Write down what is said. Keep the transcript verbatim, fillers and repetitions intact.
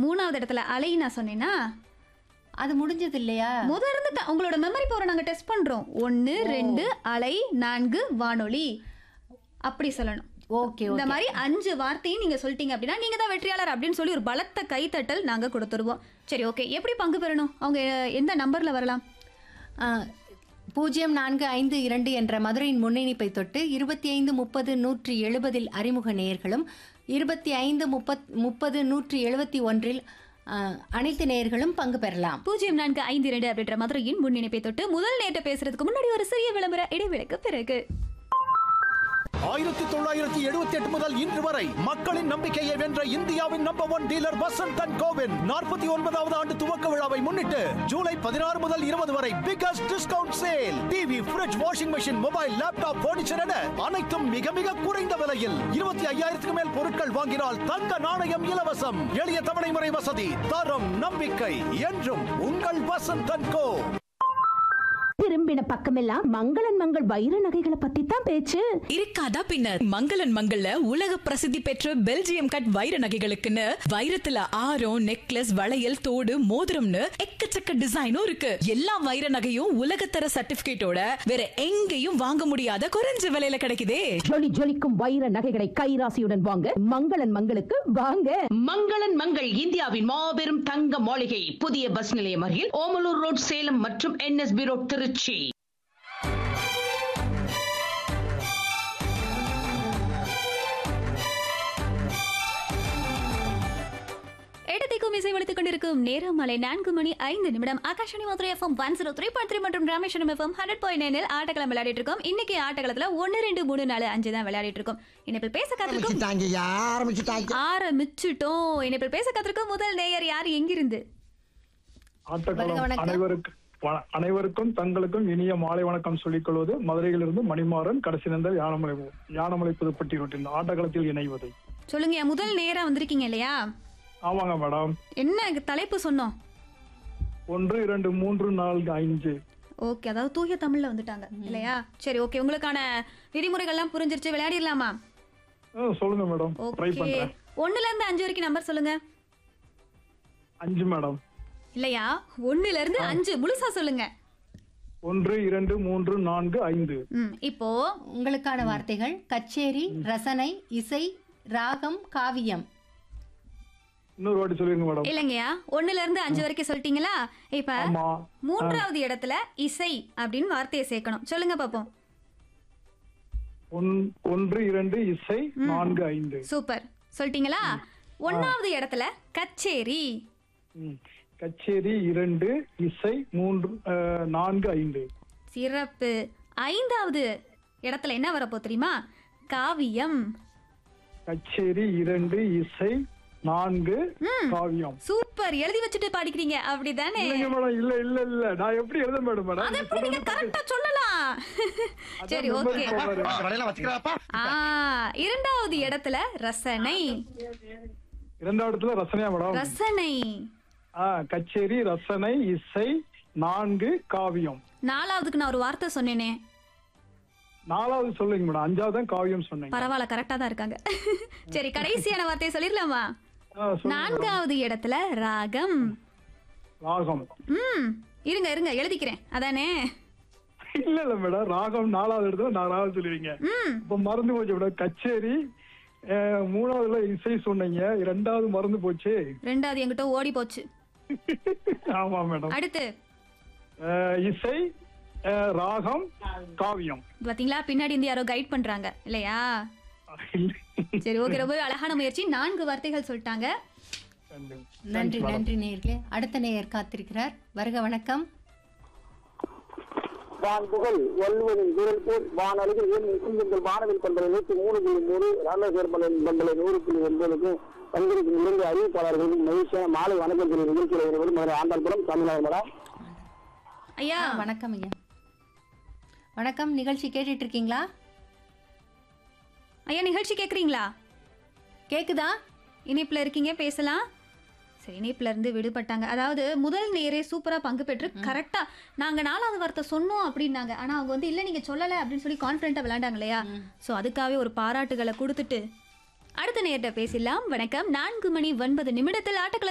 மூணாவது இடத்துல அலை நான் சொன்னேன்னா அது முடிஞ்சது இல்லையா? முத இருந்து த- உங்களோட மெமரி பவரை நாங்க டெஸ்ட் பண்றோம். ஒன்னு ரெண்டு அலை, நான்கு வானொலி, அப்படி சொல்லணும். ஓகே இந்த மாதிரி அஞ்சு வார்த்தையும் நீங்க சொல்லிட்டீங்க அப்படின்னா நீங்க தான் வெற்றியாளர் அப்படின்னு சொல்லி ஒரு பலத்த கைத்தட்டல் நாங்க கொடுத்துருவோம். சரி, ஓகே. எப்படி பங்கு பெறணும்? அவங்க எந்த நம்பர்ல வரலாம்? பூஜ்ஜியம் நான்கு ஐந்து இரண்டு என்ற மதுரையின் முன்னிணைப்பை தொட்டு இருபத்தி ஐந்து முப்பது நூற்றி எழுபதில் அறிமுக நேயர்களும் இருபத்தி ஐந்து முப்பத் முப்பது நூற்றி எழுபத்தி ஒன்றில் அனைத்து நேயர்களும் பங்கு பெறலாம். பூஜ்ஜியம் நான்கு ஐந்து இரண்டு அப்படின்ற மதுரையின் முன்னிணைப்பை தொட்டு முதல் நேற்று பேசுறதுக்கு முன்னாடி ஒரு சிறிய விளம்பர இடைவேளைக்கு பிறகு ஆயிரத்தி தொள்ளாயிரத்தி எழுபத்தி எட்டு முதல் இன்று வரை மக்களின் நம்பிக்கையை வென்ற இந்தியாவின் number one dealer Vasanth and CoWIN நாற்பத்தி ஒன்பதாவது ஆண்டு துவக்க விழாவை முன்னிட்டு ஜூலை பதினாறு முதல் இருபது வரை biggest discount sale. TV, fridge, washing machine, mobile, laptop, furniture என அனைத்தும் மிக மிக குறைந்த விலையில். இருபத்தி ஐயாயிரத்துக்கு மேல் பொருட்கள் வாங்கினால் தங்க நாணயம் இலவசம். எளிய தவணை முறை வசதி. தரம், நம்பிக்கை என்றும் உங்கள் வசந்த் அண்ட் கோ. திரும்பின பக்கமெல்லாம் மங்களன் மங்கள் வைர நகைகளை பத்தி தான் பேச்சு. இருக்காதா பின்னர். மங்களன் மங்கள்ல உலக பிரசித்தி பெற்ற பெல்ஜியம் கட் வைர நகைகளுக்குன்னு வைரத்துல ஆரம், நெக்லஸ், வளையல், தோடு, மோதிரம்னு எக்கச்சக்க டிசைனும் இருக்கு. எல்லா வைர நகையும் உலகத்தர சர்டிபிகேட்டோட வேற எங்கேயும் வாங்க முடியாத குறைஞ்ச விலையில கிடைக்குதே. ஜொலி ஜொலிக்கும் வைர நகைகளை கைராசியுடன் வாங்க மங்களன் மங்களுக்கு வாங்க. மங்களன் மங்கள் இந்தியாவின் மாபெரும் தங்க மாளிகை. புதிய பஸ் நிலையம் அருகில் ஓமலூர் ரோட், சேலம் மற்றும் என்எஸ்பி ரோட், திருச்சி. இடத்தைக்கும் இசை வலித்துக் கொண்டிருக்கும் நேரம் மாலை நான்கு மணி ஐந்து நிமிடம். Akashvani Madurai FM one zero three point three மற்றும் ராமேஸ்வரம் எஃப்எம் ஹண்ட்ரட் பாயிண்ட் நைனில் ஆட்டக்களம் விளையாடிட்டு இருக்கோம். இன்னைக்கு ஆட்டக்களத்துல ஒன்னு ரெண்டு மூணு நாலு அஞ்சு தான் விளையாடிட்டு இருக்கோம். இனிப்பில் பேச காத்திருக்கும் ஆரம்பிச்சுட்டோம். இனிப்பில் பேச காத்திருக்கும் முதல் நேயர் யார், எங்கிருந்து? அனைவருக்கும் அனைவருக்கும் தங்களுக்கும் இனிய மாலை வணக்கம் சொல்லிக் கொள்வது மதுரையிலிருந்து மணிமாறன். கடைசி நந்தல் யானமலை யானமலை புதுப்பட்டி ரோட்டில் ஆட்டகளத்தில் இணைவது. சொல்லுங்க, முதல் நேரா வந்திருக்கீங்க இல்லையா? ஆமாங்க மேடம். என்ன தலைப்பு சொன்னோம்? ஒன்று இரண்டு மூன்று நான்கு ஐந்து. ஓகே, அதாவது தூய தமிழ்ல வந்துட்டாங்க இல்லையா? சரி, ஓகே. உங்களுக்கான விதிமுறைகள்லாம் புரிஞ்சிருச்சு, விளையாடிடலாமா? சொல்லுங்க மேடம். ட்ரை ஓகே, பண்றேன். ஒண்ணுல இருந்து அஞ்சு வரைக்கும் நம்பர் சொல்லுங்க. அஞ்சு மேடம். இல்லையா, ஒண்ணுல இருந்து அஞ்சு முழுசா சொல்லுங்க. ஒன்று இரண்டு மூன்று நான்கு ஐந்து. ம், இப்போ உங்களுக்கான வார்த்தைகள் கச்சேரி, ரசனை, இசை, ராகம், காவியம். இன்னொரு வாட்டி சொல்லுங்க மேடம். இல்லைங்கயா, ஒண்ணுல இருந்து அஞ்சு வரைக்கும் சொல்லிட்டீங்களா? இப்ப மூன்றாவது இடத்துல இசை அப்படின்னு வார்த்தையை சேர்க்கணும். சொல்லுங்க பாப்போம். ஒன்று இரண்டு இசை, நான்கு ஐந்து. சூப்பர், சொல்லிட்டீங்களா? ஒன்னாவது இடத்துல கச்சேரி. கச்சேரி இரண்டு, இசை மூன்று, நான்கு ஐந்து. சிறப்பு. ஐந்தாவது இடத்துல என்ன வரப்போ தெரியுமா? காவியம். கச்சேரி இரண்டு, இசை நான்கு, காவியம். சூப்பர், எழுதி வச்சுட்டு பாடிக்கிறீங்க அப்படிதானே? இல்ல இல்ல இல்ல நான் எப்படி எழுத மேடம் மேடம்? அத எப்படி நீங்க கரெக்ட்டா சொல்லலாம்? சரி, ஓகே. ஆ, இரண்டாவது இடத்துல ரசனை. இரண்டாவது இடத்துல ரசனையா மேடம்? ரசனை. ஆ, கச்சேரி, ரசனை, இசை நான்கு, காவியம். நாலாவதுக்கு நான் ஒரு வார்த்தை சொன்னேனே. நாலாவது சொல்லுங்க மேடம். அஞ்சாவது தான் காவியம் சொன்னீங்க. பரவாயில்ல, கரெக்டா தான் இருக்காங்க. சரி, கடைசியான வார்த்தையை சொல்லிடலாமா? நான்காவது இடத்துல ராகம். ராகம். ம், இருங்க இருங்க எழுதிக்கிறேன். அதானே? இல்ல இல்ல மேடம், ராகம் நாலாவது இடத்துல நாலாவது சொல்லுவீங்க. இப்ப மறந்து போச்சு மேடம். கச்சேரி மூணாவதுல இசை சொன்னீங்க, ரெண்டாவது மறந்து போச்சு. ரெண்டாவது என்கிட்ட ஓடி போச்சு. ஆமா மேடம். அடுத்து இசை, ராகம், காவியம். பாத்தீங்களா, பின்னாடி இருந்து யாரோ கைட் பண்றாங்க இல்லையா? சரி, ஓகே. ரொம்ப அழகான முயற்சி. நான்கு வார்த்தைகள் சொல்லிட்டாங்க. நன்றி நன்றி நேயர்களே. அடுத்த நேயர் காத்திருக்கிறார். வருக, வணக்கம். வான்புகள் வல்லுவனின் குரல் போல் வானொலிகள் எங்கள் வானவில் பண்பலை நூற்றி மூணு புள்ளி மூணு ராமேஸ்வரம் பண்பலை நூறு புள்ளி ஒன்பதுக்கும் பங்கேற்கும் இரண்டு அறிவிப்பாளர்களுக்கும் மகிழ்ச்சியான மாலை வணக்கம் சொல்லி நிகழ்ச்சியில் மதுரை ஆண்டாள்புரம் தமிழ்நாடு மேடம். ஐயா வணக்கம். ஐயா வணக்கம். நிகழ்ச்சி கேட்டுட்டு இருக்கீங்களா? ஐயா, நிகழ்ச்சி கேக்குறீங்களா? கேக்குதா? இணைப்புல இருக்கீங்க, பேசலாம். சரி, இணைப்புல இருந்து விடுபட்டாங்க. அதாவது முதல் நேரே சூப்பரா பங்கு பெற்று கரெக்டா நாங்க நாலாவது வார்த்தை சொன்னோம் அப்படின்னாங்க. ஆனா அவங்க வந்து இல்ல நீங்க சொல்லல அப்படின்னு சொல்லி கான்பிடண்டா விளையாண்டாங்க இல்லையா? சோ அதுக்காகவே ஒரு பாராட்டுகளை கொடுத்துட்டு அடுத்த நேரத்தை பேசலாம். வணக்கம். நான்கு மணி ஒன்பது நிமிடத்தில் ஆட்டக்கள